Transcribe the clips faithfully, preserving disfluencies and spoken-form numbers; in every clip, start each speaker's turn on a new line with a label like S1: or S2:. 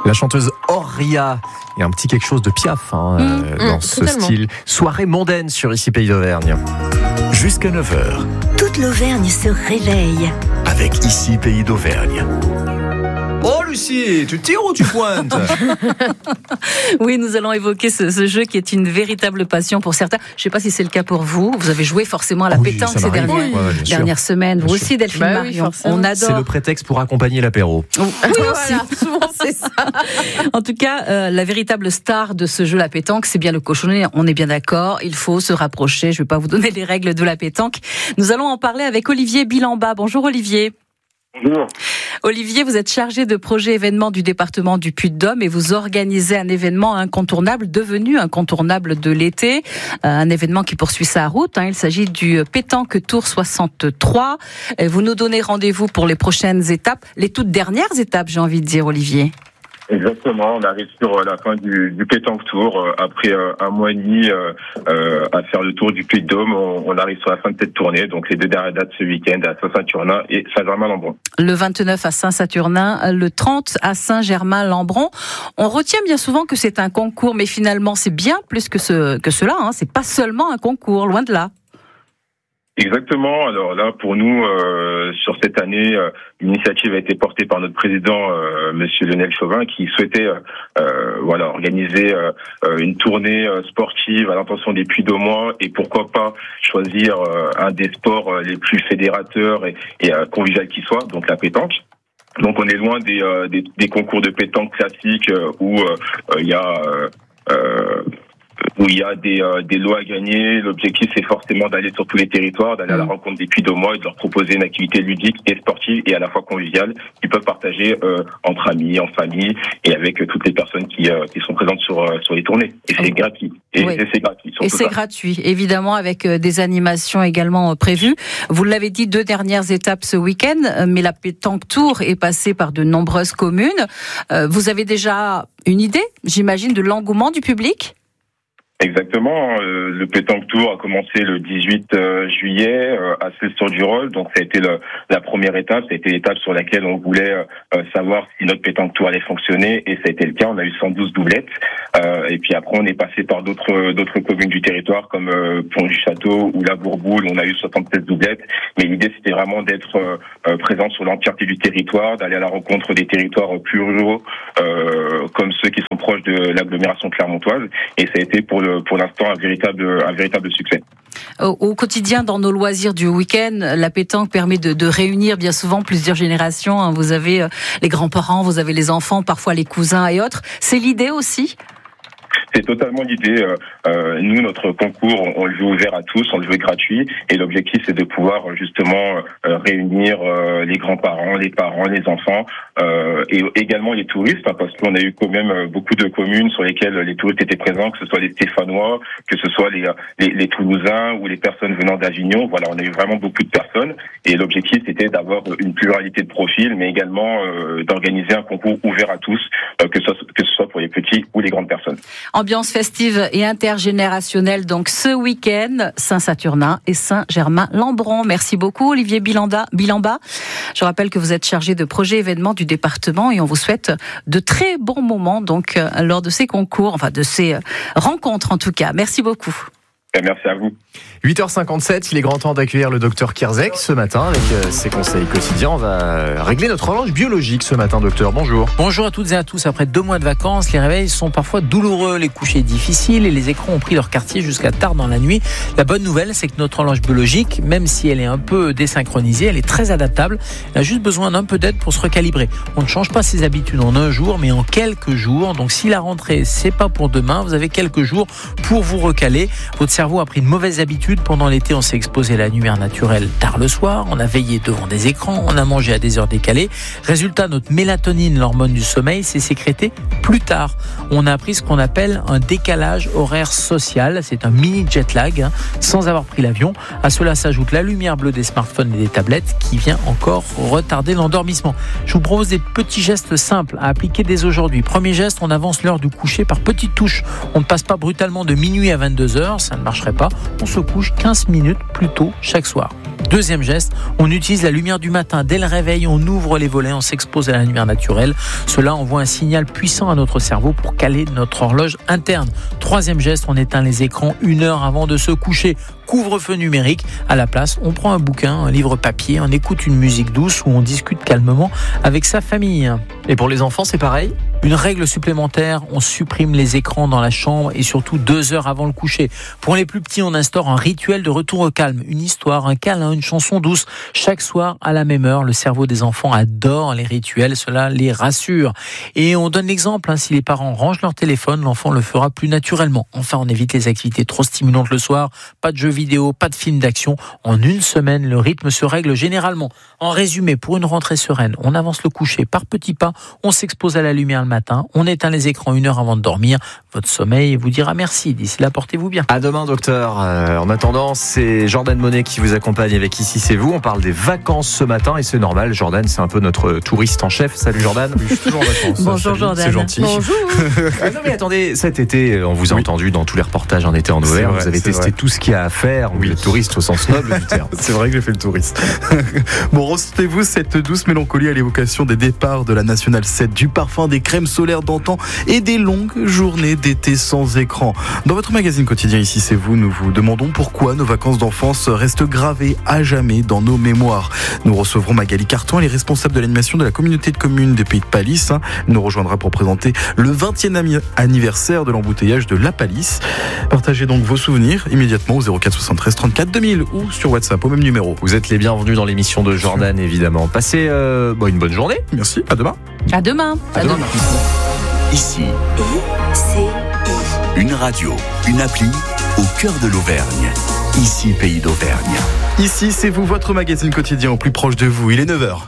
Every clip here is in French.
S1: La chanteuse Auria et un petit quelque chose de Piaf hein, mmh, euh, dans mmh, ce totalement. Style. Soirée mondaine sur Ici Pays d'Auvergne.
S2: Jusqu'à neuf heures.
S3: Toute l'Auvergne se réveille.
S2: Avec Ici Pays d'Auvergne.
S1: Oh Lucie, tu tires ou tu pointes?
S4: Oui, nous allons évoquer ce, ce jeu qui est une véritable passion pour certains. Je ne sais pas si c'est le cas pour vous. Vous avez joué forcément à la oui, pétanque ces dernières, oui, ouais, dernières semaines. Vous aussi, Delphine bah Marion. Oui, on adore.
S1: C'est le prétexte pour accompagner l'apéro.
S4: Oui, aussi. Voilà, souvent c'est ça. En tout cas, euh, la véritable star de ce jeu, la pétanque, c'est bien le cochonnet. On est bien d'accord. Il faut se rapprocher. Je ne vais pas vous donner les règles de la pétanque. Nous allons en parler avec Olivier Bilamba. Bonjour Olivier.
S5: Bonjour.
S4: Olivier, vous êtes chargé de projet événement du département du Puy-de-Dôme et vous organisez un événement incontournable, devenu incontournable de l'été, un événement qui poursuit sa route. Hein. Il s'agit du Pétanque Tour soixante-trois. Vous nous donnez rendez-vous pour les prochaines étapes, les toutes dernières étapes, j'ai envie de dire, Olivier.
S5: Exactement, on arrive sur la fin du, du Pétanque Tour. Après un mois et demi euh, euh, à faire le tour du Puy-de-Dôme, on, on arrive sur la fin de cette tournée. Donc les deux dernières dates ce week-end à Saint-Saturnin et Saint-Germain-Lembron.
S4: Le vingt-neuf à Saint-Saturnin, le trente à Saint-Germain-Lembron. On retient bien souvent que c'est un concours, mais finalement c'est bien plus que, ce, que cela. Hein. C'est pas seulement un concours, loin de là.
S5: Exactement. Alors là, pour nous, euh, sur cette année, euh, l'initiative a été portée par notre président, euh, Monsieur Lionel Chauvin, qui souhaitait, euh, voilà, organiser euh, une tournée sportive à l'intention des Puy-de-Dômois et pourquoi pas choisir euh, un des sports les plus fédérateurs et, et euh, convivial qui soit, donc la pétanque. Donc on est loin des, euh, des, des concours de pétanque classiques euh, où il euh, y a euh, euh, où il y a des, euh, des lots à gagner. L'objectif, c'est forcément d'aller sur tous les territoires, d'aller à la rencontre des Puy-de-Dômois et de leur proposer une activité ludique et sportive et à la fois conviviale qu'ils peuvent partager euh, entre amis, en famille et avec euh, toutes les personnes qui, euh, qui sont présentes sur, euh, sur les tournées. Et c'est gratuit. Et,
S4: oui.
S5: et c'est gratuit.
S4: Et c'est ça. gratuit, évidemment, avec euh, des animations également euh, prévues. Vous l'avez dit, deux dernières étapes ce week-end, euh, mais la Pétanque Tour est passée par de nombreuses communes. Euh, vous avez déjà une idée, j'imagine, de l'engouement du public ?
S5: Exactement. Euh, le Pétanque Tour a commencé le dix-huit juillet euh, à Celles-sur-du-Rhône. Donc ça a été le, la première étape. Ça a été l'étape sur laquelle on voulait euh, savoir si notre Pétanque Tour allait fonctionner et ça a été le cas. On a eu cent douze doublettes. Euh, et puis après on est passé par d'autres d'autres communes du territoire comme euh, Pont-du-Château ou La Bourboule. On a eu soixante-seize doublettes. Mais l'idée c'était vraiment d'être euh, présent sur l'entièreté du territoire, d'aller à la rencontre des territoires plus ruraux euh, comme ceux qui sont proches de l'agglomération clermontoise. Et ça a été pour le pour l'instant un véritable, un véritable succès.
S4: Au, au quotidien, dans nos loisirs du week-end, la pétanque permet de, de réunir bien souvent plusieurs générations. Vous avez les grands-parents, vous avez les enfants, parfois les cousins et autres. C'est l'idée aussi ?
S5: C'est totalement l'idée. Euh, nous, notre concours, on, on le veut ouvert à tous, on le veut gratuit. Et l'objectif, c'est de pouvoir justement euh, réunir euh, les grands-parents, les parents, les enfants euh, et également les touristes, hein, parce qu'on a eu quand même beaucoup de communes sur lesquelles les touristes étaient présents, que ce soit les Stéphanois, que ce soit les, les, les Toulousains ou les personnes venant d'Avignon. Voilà, on a eu vraiment beaucoup de personnes. Et l'objectif, c'était d'avoir une pluralité de profils, mais également euh, d'organiser un concours ouvert à tous, euh, que, ce soit, que ce soit pour les petits ou les grandes personnes.
S4: Ambiance festive et intergénérationnelle donc ce week-end, Saint-Saturnin et Saint-Germain-Lembron. Merci beaucoup Olivier Bilanda, Bilamba. Je rappelle que vous êtes chargé de projet événement du département et on vous souhaite de très bons moments donc lors de ces concours, enfin de ces rencontres en tout cas. Merci beaucoup.
S5: Merci à vous.
S1: huit heures cinquante-sept, il est grand temps d'accueillir le docteur Kierzek ce matin avec ses conseils quotidiens. On va régler notre horloge biologique ce matin, docteur. Bonjour.
S6: Bonjour à toutes et à tous. Après deux mois de vacances, les réveils sont parfois douloureux, les couchers difficiles et les écrans ont pris leur quartier jusqu'à tard dans la nuit. La bonne nouvelle, c'est que notre horloge biologique, même si elle est un peu désynchronisée, elle est très adaptable. Elle a juste besoin d'un peu d'aide pour se recalibrer. On ne change pas ses habitudes en un jour, mais en quelques jours. Donc si la rentrée, c'est pas pour demain, vous avez quelques jours pour vous recaler. Votre cerveau a pris une mauvaise habitude. Pendant l'été, on s'est exposé à la lumière naturelle tard le soir, on a veillé devant des écrans, on a mangé à des heures décalées. Résultat, notre mélatonine, l'hormone du sommeil, s'est sécrétée plus tard. On a appris ce qu'on appelle un décalage horaire social. C'est un mini jet lag, hein, sans avoir pris l'avion. À cela s'ajoute la lumière bleue des smartphones et des tablettes qui vient encore retarder l'endormissement. Je vous propose des petits gestes simples à appliquer dès aujourd'hui. Premier geste, on avance l'heure du coucher par petites touches. On ne passe pas brutalement de minuit à vingt-deux heures, ça ne marcherait pas. On se couche quinze minutes plus tôt chaque soir. Deuxième geste, on utilise la lumière du matin. Dès le réveil, on ouvre les volets, on s'expose à la lumière naturelle. Cela envoie un signal puissant à notre cerveau pour caler notre horloge interne. Troisième geste, on éteint les écrans une heure avant de se coucher. Couvre-feu numérique. À la place, on prend un bouquin, un livre papier, on écoute une musique douce ou on discute calmement avec sa famille.
S1: Et pour les enfants, c'est pareil ?
S6: Une règle supplémentaire, on supprime les écrans dans la chambre et surtout deux heures avant le coucher. Pour les plus petits, on instaure un rituel de retour au calme. Une histoire, un câlin, une chanson douce. Chaque soir, à la même heure, le cerveau des enfants adore les rituels, cela les rassure. Et on donne l'exemple, hein, si les parents rangent leur téléphone, l'enfant le fera plus naturellement. Enfin, on évite les activités trop stimulantes le soir, pas de jeux vidéo, pas de films d'action. En une semaine, le rythme se règle généralement. En résumé, pour une rentrée sereine, on avance le coucher par petits pas, on s'expose à la lumière le matin, on éteint les écrans une heure avant de dormir. Votre sommeil vous dira merci. D'ici là, portez-vous bien.
S1: À demain, docteur. Euh, en attendant, c'est Jordan Monet qui vous accompagne avec Ici c'est vous. On parle des vacances ce matin et c'est normal. Jordan, c'est un peu notre touriste en chef. Salut Jordan.
S7: Oui, je suis toujours en vacances.
S4: Bonjour
S7: Salut,
S4: Jordan.
S7: C'est gentil.
S4: Bonjour.
S1: Ah non mais attendez, cet été, on vous a
S7: Oui.
S1: entendu dans tous les reportages en été en
S7: C'est
S1: Auvergne.
S7: vrai,
S1: Vous avez
S7: c'est
S1: testé
S7: vrai.
S1: tout ce qu'il y a à faire. Vous
S7: Oui.
S1: êtes touriste au sens noble du terme.
S7: C'est vrai que j'ai fait le touriste. Bon, ressentez-vous cette douce mélancolie à l'évocation des départs de la Nationale sept, du parfum des crèmes solaires d'antan et des longues journées d'été sans écran. Dans votre magazine quotidien Ici c'est vous, nous vous demandons pourquoi nos vacances d'enfance restent gravées à jamais dans nos mémoires. Nous recevrons Magali Carton, elle est responsable de l'animation de la communauté de communes des Pays de Palisse. Elle nous rejoindra pour présenter le vingtième anniversaire de l'embouteillage de La Palisse. Partagez donc vos souvenirs immédiatement au zéro quatre soixante-treize trente-quatre deux mille ou sur WhatsApp au même numéro.
S1: Vous êtes les bienvenus dans l'émission de Jordan, évidemment. Passez euh, bon, une bonne journée.
S7: Merci, à demain.
S4: À demain.
S1: À demain.
S2: Ici,
S3: I C I.
S2: une radio, une appli au cœur de l'Auvergne. Ici, pays d'Auvergne.
S7: Ici, c'est vous, votre magazine quotidien au plus proche de vous. Il est neuf heures.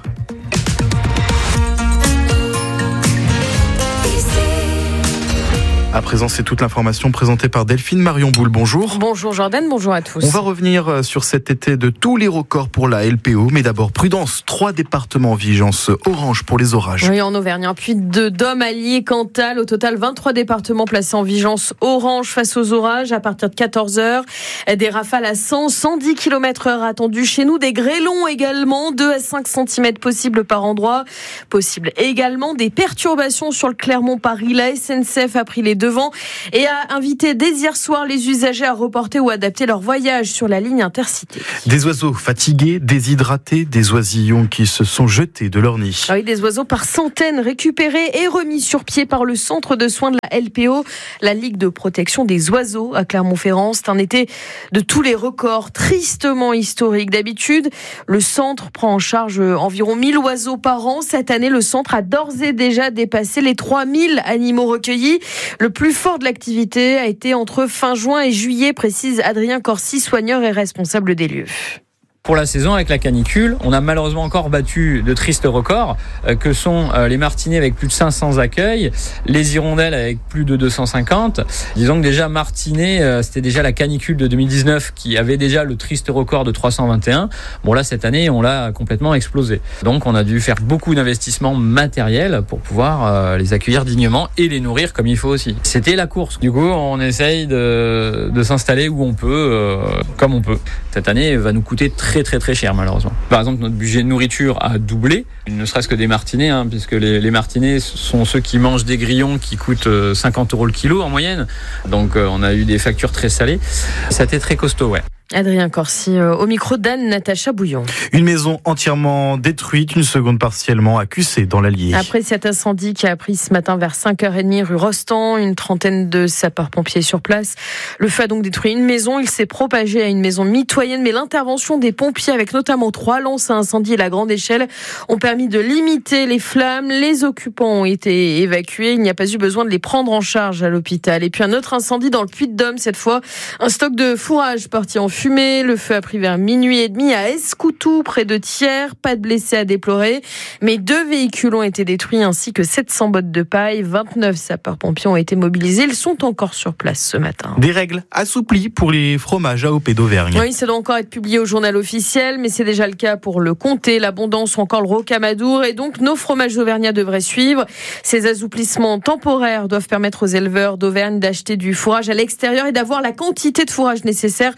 S7: À présent, c'est toute l'information présentée par Delphine Marion Boule. Bonjour.
S8: Bonjour Jordan, bonjour à tous.
S7: On va revenir sur cet été de tous les records pour la L P O, mais d'abord prudence, trois départements en vigilance orange pour les orages.
S8: Oui, en Auvergne, puis de Dôme, Allier, Cantal, au total vingt-trois départements placés en vigilance orange face aux orages à partir de quatorze heures. Des rafales à cent, cent dix kilomètres heure attendues chez nous, des grêlons également, deux à cinq centimètres possibles par endroit. Possible également des perturbations sur le Clermont-Paris. La S N C F a pris les devant et a invité dès hier soir les usagers à reporter ou adapter leur voyage sur la ligne Intercité.
S7: Des oiseaux fatigués, déshydratés, des oisillons qui se sont jetés de leur nid.
S8: Ah oui, des oiseaux par centaines récupérés et remis sur pied par le centre de soins de la L P O, la Ligue de protection des oiseaux à Clermont-Ferrand. C'est un été de tous les records, tristement historique. D'habitude, le centre prend en charge environ mille oiseaux par an. Cette année, le centre a d'ores et déjà dépassé les trois mille animaux recueillis. Le plus fort de l'activité a été entre fin juin et juillet, précise Adrien Corsi, soigneur et responsable des lieux.
S9: Pour la saison, avec la canicule, on a malheureusement encore battu de tristes records euh, que sont euh, les martinets avec plus de cinq cents accueils, les hirondelles avec plus de deux cent cinquante. Disons que déjà martinet, euh, c'était déjà la canicule de deux mille dix-neuf qui avait déjà le triste record de trois cent vingt et un. Bon là, cette année, on l'a complètement explosé. Donc on a dû faire beaucoup d'investissements matériels pour pouvoir euh, les accueillir dignement et les nourrir comme il faut aussi. C'était la course. Du coup, on essaye de, de s'installer où on peut, euh, comme on peut. Cette année va nous coûter très très très très cher malheureusement. Par exemple, notre budget de nourriture a doublé, ne serait-ce que des martinets, hein, puisque les, les martinets sont ceux qui mangent des grillons qui coûtent cinquante euros le kilo en moyenne. Donc euh, on a eu des factures très salées. Ça a été très costaud, ouais.
S8: Adrien Corsi, au micro d'Anne-Natacha Bouillon.
S7: Une maison entièrement détruite, une seconde partiellement à Cussé, dans l'Allier.
S8: Après cet incendie qui a pris ce matin vers cinq heures trente rue Rostand, une trentaine de sapeurs-pompiers sur place. Le feu a donc détruit une maison. Il s'est propagé à une maison mitoyenne, mais l'intervention des pompiers, avec notamment trois lances à incendie à la grande échelle, ont permis de limiter les flammes. Les occupants ont été évacués. Il n'y a pas eu besoin de les prendre en charge à l'hôpital. Et puis un autre incendie dans le Puy-de-Dôme, cette fois. Un stock de fourrage parti en fumée. Le feu a pris vers minuit et demi à Escoutou, près de Thiers. Pas de blessés à déplorer, mais deux véhicules ont été détruits ainsi que sept cents bottes de paille. vingt-neuf sapeurs-pompiers ont été mobilisés. Ils sont encore sur place ce matin.
S7: Des règles assouplies pour les fromages A O P d'Auvergne.
S8: Oui, ça doit encore être publié au journal officiel, mais c'est déjà le cas pour le comté, l'abondance ou encore le rocamadour. Et donc, nos fromages auvergnats devraient suivre. Ces assouplissements temporaires doivent permettre aux éleveurs d'Auvergne d'acheter du fourrage à l'extérieur et d'avoir la quantité de fourrage nécessaire pour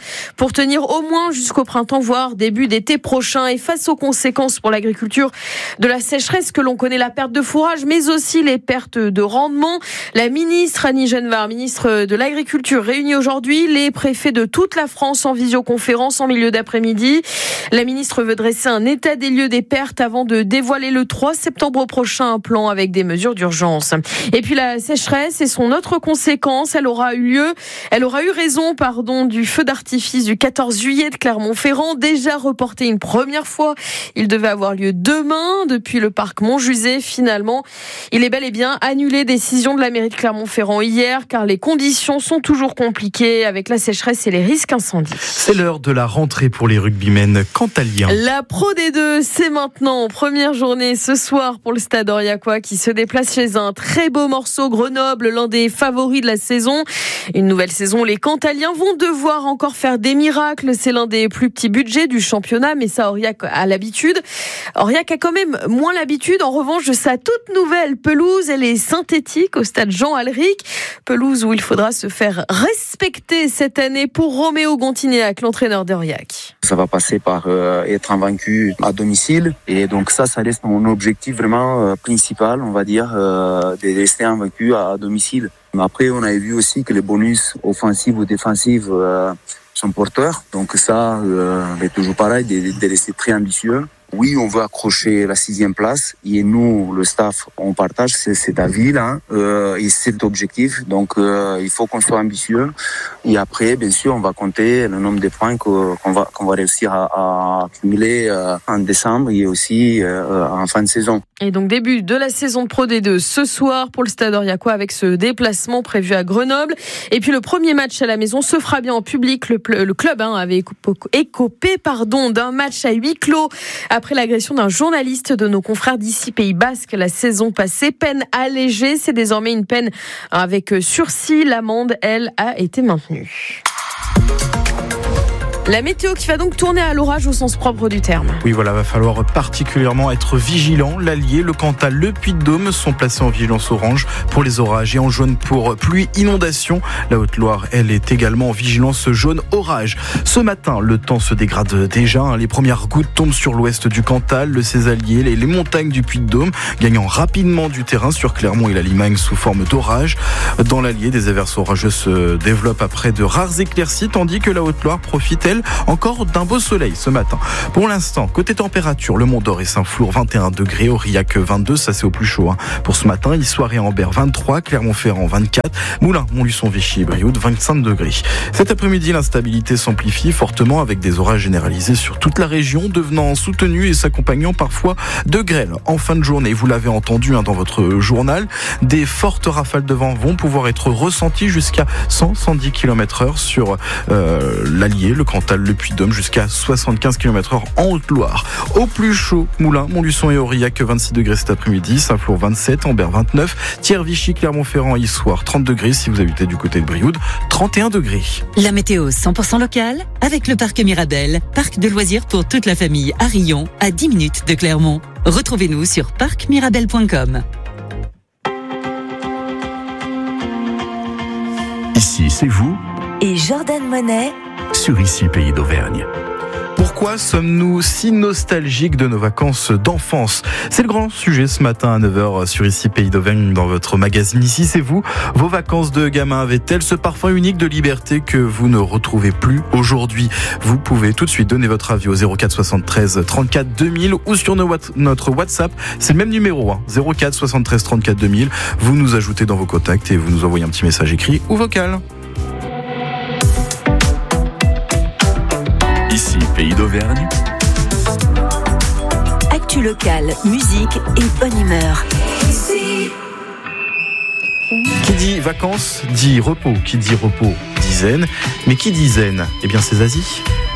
S8: pour tenir au moins jusqu'au printemps, voire début d'été prochain. Et face aux conséquences pour l'agriculture de la sécheresse que l'on connaît, la perte de fourrage, mais aussi les pertes de rendement, la ministre Annie Genevard, ministre de l'Agriculture, réunit aujourd'hui les préfets de toute la France en visioconférence en milieu d'après-midi. La ministre veut dresser un état des lieux des pertes avant de dévoiler le trois septembre prochain un plan avec des mesures d'urgence. Et puis la sécheresse et son autre conséquence, elle aura eu lieu, elle aura eu raison, pardon, du feu d'artifice du quatorze juillet de Clermont-Ferrand, déjà reporté une première fois. Il devait avoir lieu demain depuis le parc Montjusé. Finalement, il est bel et bien annulé. Décision de la mairie de Clermont-Ferrand hier, car les conditions sont toujours compliquées avec la sécheresse et les risques incendies.
S7: C'est l'heure de la rentrée pour les rugbymen cantaliens.
S8: La Pro D deux, c'est maintenant. Première journée ce soir pour le Stade Aurillacois qui se déplace chez un très beau morceau, Grenoble, l'un des favoris de la saison. Une nouvelle saison, les cantaliens vont devoir encore faire des miracles. C'est l'un des plus petits budgets du championnat, mais ça, Aurillac a l'habitude. Aurillac a quand même moins l'habitude, en revanche, de sa toute nouvelle pelouse. Elle est synthétique au stade Jean Alric. Pelouse où il faudra se faire respecter cette année pour Roméo Gontinéac, l'entraîneur d'Aurillac.
S10: Ça va passer par euh, être invaincu à domicile. Et donc ça, ça reste mon objectif vraiment euh, principal, on va dire, euh, de rester invaincu à, à domicile. Mais après, on avait vu aussi que les bonus offensifs ou défensifs euh, sont porteurs. Donc ça, euh, c'est toujours pareil, de, de rester très ambitieux. Oui, on veut accrocher la sixième place et nous, le staff, on partage cet avis-là euh, et cet objectif. Donc, euh, il faut qu'on soit ambitieux. Et après, bien sûr, on va compter le nombre de points qu'on va, qu'on va réussir à, à accumuler euh, en décembre et aussi euh, en fin de saison.
S8: Et donc, début de la saison de Pro D deux ce soir pour le Stade Aurillacois avec ce déplacement prévu à Grenoble. Et puis, le premier match à la maison se fera bien en public. Le, le club hein, avait écopé pardon, d'un match à huis clos après l'agression d'un journaliste de nos confrères d'ici Pays Basque la saison passée. Peine allégée, c'est désormais une peine avec sursis. L'amende, elle, a été maintenue. La météo qui va donc tourner à l'orage au sens propre du terme.
S7: Oui, voilà, va falloir particulièrement être vigilant. L'Allier, le Cantal, le Puy-de-Dôme sont placés en vigilance orange pour les orages et en jaune pour pluie, inondation. La Haute-Loire, elle, est également en vigilance jaune orage. Ce matin, le temps se dégrade déjà. Les premières gouttes tombent sur l'ouest du Cantal, le Césalier, les montagnes du Puy-de-Dôme, gagnant rapidement du terrain sur Clermont et la Limagne sous forme d'orage. Dans l'Allier, des averses orageuses se développent après de rares éclaircies, tandis que la Haute-Loire profite, elle, encore d'un beau soleil ce matin. Pour l'instant, côté température, le Mont d'Or et Saint-Flour vingt et un degrés, Aurillac vingt-deux, ça c'est au plus chaud. Hein. Pour ce matin, Issoire et Ambert vingt-trois, Clermont-Ferrand vingt-quatre, Moulins, Montluçon, Vichy et Brioude vingt-cinq degrés. Cet après-midi, l'instabilité s'amplifie fortement avec des orages généralisés sur toute la région, devenant soutenus et s'accompagnant parfois de grêles. En fin de journée, vous l'avez entendu hein, dans votre journal, des fortes rafales de vent vont pouvoir être ressenties jusqu'à cent à cent dix kilomètres heure sur euh, l'Allier, le Cantal, le Puy-de-Dôme, jusqu'à soixante-quinze kilomètres heure en Haute-Loire. Au plus chaud, Moulins, Montluçon et Aurillac vingt-six degrés cet après-midi, Saint-Flour vingt-sept, Ambert vingt-neuf, Thiers, Vichy, Clermont-Ferrand, Issoire trente degrés, si vous habitez du côté de Brioude, trente et un degrés.
S11: La météo cent pour cent locale avec le parc Mirabel, parc de loisirs pour toute la famille à Rion, à dix minutes de Clermont. Retrouvez-nous sur parc mirabel point com.
S2: Ici, c'est vous
S3: Et Jordan Monet
S2: sur Ici Pays d'Auvergne.
S7: Pourquoi sommes-nous si nostalgiques de nos vacances d'enfance ? C'est le grand sujet ce matin à neuf heures sur Ici Pays d'Auvergne dans votre magazine Ici c'est vous. Vos vacances de gamin avaient-elles ce parfum unique de liberté que vous ne retrouvez plus aujourd'hui ? Vous pouvez tout de suite donner votre avis au zéro quatre soixante-treize trente-quatre deux mille ou sur notre WhatsApp. C'est le même numéro, hein, zéro quatre soixante-treize trente-quatre deux mille. Vous nous ajoutez dans vos contacts et vous nous envoyez un petit message écrit ou vocal.
S2: Ici, Pays d'Auvergne.
S3: Actu locale, musique et bonne humeur.
S7: Qui dit vacances dit repos. Qui dit repos dit zen. Mais qui dit zen ? Eh bien, c'est Zazie.